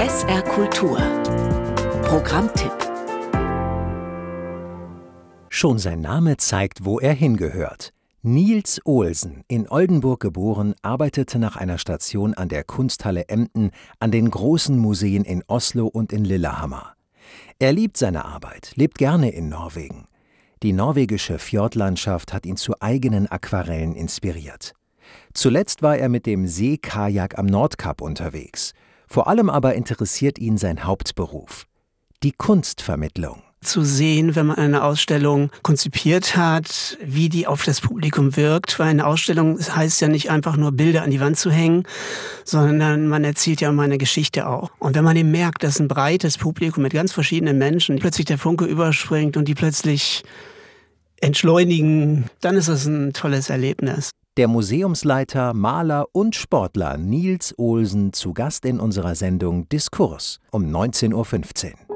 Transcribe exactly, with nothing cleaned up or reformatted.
S R Kultur Programmtipp. Schon sein Name zeigt, wo er hingehört. Niels Olsen, in Oldenburg geboren, arbeitete nach einer Station an der Kunsthalle Emden an den großen Museen in Oslo und in Lillehammer. Er liebt seine Arbeit, lebt gerne in Norwegen. Die norwegische Fjordlandschaft hat ihn zu eigenen Aquarellen inspiriert. Zuletzt war er mit dem Seekajak am Nordkap unterwegs. Vor allem aber interessiert ihn sein Hauptberuf: die Kunstvermittlung. Zu sehen, wenn man eine Ausstellung konzipiert hat, wie die auf das Publikum wirkt. Weil eine Ausstellung heißt ja nicht einfach nur Bilder an die Wand zu hängen, sondern man erzählt ja immer eine Geschichte auch. Und wenn man eben merkt, dass ein breites Publikum mit ganz verschiedenen Menschen plötzlich der Funke überspringt und die plötzlich entschleunigen, dann ist das ein tolles Erlebnis. Der Museumsleiter, Maler und Sportler Niels Olsen zu Gast in unserer Sendung Diskurs um neunzehn Uhr fünfzehn.